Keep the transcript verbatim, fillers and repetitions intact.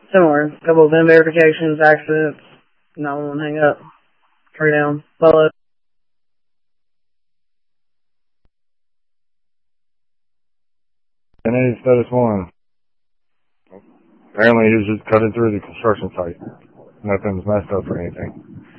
Similar. A couple of V I N verifications, accidents, nine one one hang up, tree down, follow. ten eighty status one. Apparently he was just cutting through the construction site. Nothing's messed up or anything.